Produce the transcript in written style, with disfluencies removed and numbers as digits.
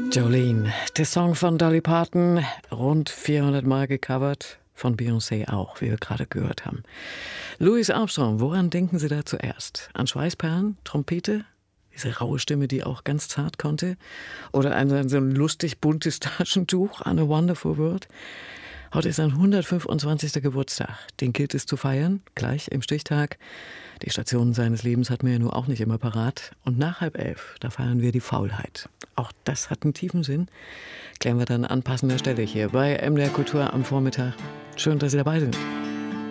Jolene, der Song von Dolly Parton, rund 400 Mal gecovert, von Beyoncé auch, wie wir gerade gehört haben. Louis Armstrong, woran denken Sie da zuerst? An Schweißperlen, Trompete, diese raue Stimme, die auch ganz zart konnte? Oder an so ein lustig buntes Taschentuch, an A Wonderful World? Heute ist sein 125. Geburtstag. Den gilt es zu feiern, gleich im Stichtag. Die Stationen seines Lebens hatten wir ja nur auch nicht immer parat. Und nach 10:30, da feiern wir die Faulheit. Auch das hat einen tiefen Sinn. Klären wir dann an passender Stelle hier bei MDR Kultur am Vormittag. Schön, dass Sie dabei sind.